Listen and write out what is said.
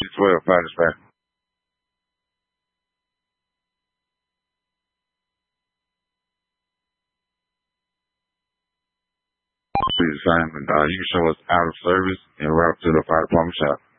12 fire dispatch. Please assignment. You can show us out of service and route to the fire department shop.